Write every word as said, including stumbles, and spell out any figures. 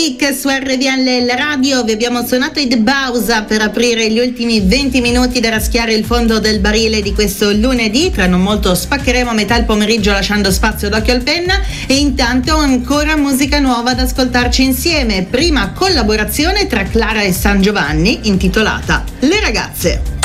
Week su R D L Radio. Vi abbiamo suonato i The Bausa per aprire gli ultimi venti minuti da raschiare il fondo del barile di questo lunedì. Tra non molto spaccheremo a metà il pomeriggio lasciando spazio d'occhio al penna, e intanto ancora musica nuova da ascoltarci insieme. Prima collaborazione tra Clara e San Giovanni intitolata Le Ragazze.